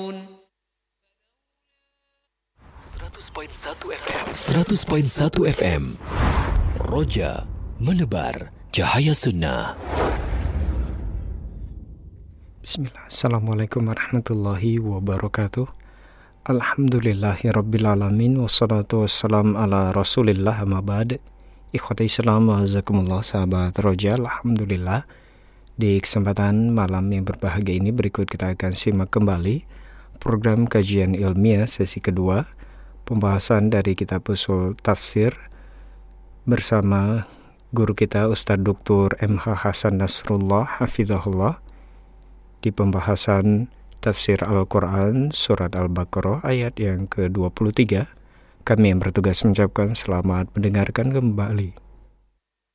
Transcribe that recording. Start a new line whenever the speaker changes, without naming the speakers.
100.1 FM Roja menebar cahaya sunnah.
Bismillah. Assalamualaikum warahmatullahi wabarakatuh. Alhamdulillahirrabbilalamin. Wassalatu wassalam ala rasulillah amma ba'd. Ikhwati Islam wa'azakumullah, sahabat Roja. Alhamdulillah, di kesempatan malam yang berbahagia ini berikut kita akan simak kembali program kajian ilmiah sesi kedua, pembahasan dari kitab usul tafsir bersama guru kita Ustadz Dr. M.H. Hasan Nasrullah hafizahullah di pembahasan tafsir Al-Quran surat Al-Baqarah ayat yang ke-23. Kami yang bertugas mengucapkan selamat mendengarkan kembali.